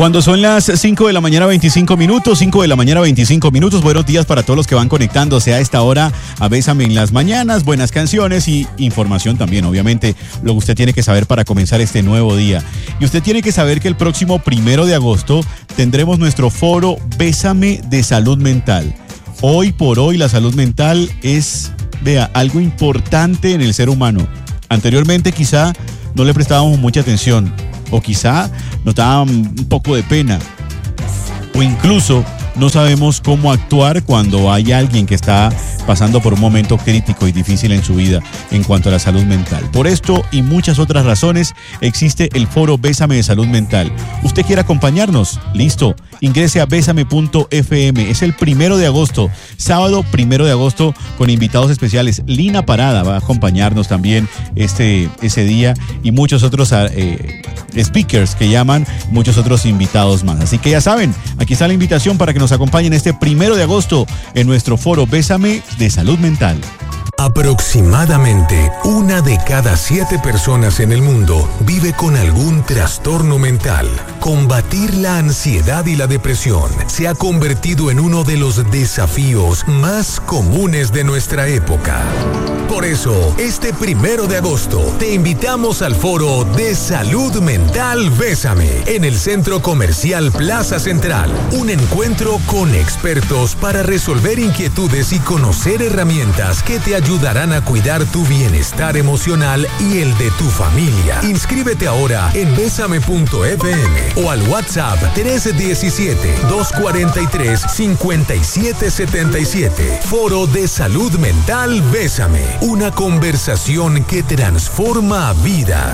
Cuando son las 5 de la mañana 25 minutos, 5 de la mañana 25 minutos, buenos días para todos los que van conectándose a esta hora a Bésame en las mañanas, buenas canciones y información también, obviamente, lo que usted tiene que saber para comenzar este nuevo día. Y usted tiene que saber que el próximo 1 de agosto tendremos nuestro foro Bésame de Salud Mental. Hoy por hoy la salud mental es, algo importante en el ser humano. Anteriormente quizá no le prestábamos mucha atención o quizá nos daba un poco de pena o incluso no sabemos cómo actuar cuando hay alguien que está pasando por un momento crítico y difícil en su vida en cuanto a la salud mental. Por esto y muchas otras razones existe el foro Bésame de Salud Mental. ¿Usted quiere acompañarnos? Listo, ingrese a besame.fm. Es el 1 de agosto, sábado 1 de agosto, con invitados especiales. Lina Parada va a acompañarnos también ese día y muchos otros speakers que llaman, muchos otros invitados más. Así que ya saben, aquí está la invitación para que nos acompañen este 1 de agosto en nuestro foro Bésame de Salud Mental. Aproximadamente 1 de cada 7 personas en el mundo vive con algún trastorno mental. Combatir la ansiedad y la depresión se ha convertido en uno de los desafíos más comunes de nuestra época. Por eso, este 1 de agosto te invitamos al foro de Salud Mental Bésame en el Centro Comercial Plaza Central. Un encuentro con expertos para resolver inquietudes y conocer herramientas que te ayudarán a cuidar tu bienestar emocional y el de tu familia. Inscríbete ahora en besame.fm o al WhatsApp 317-243-5777. Foro de Salud Mental Bésame. Una conversación que transforma vidas.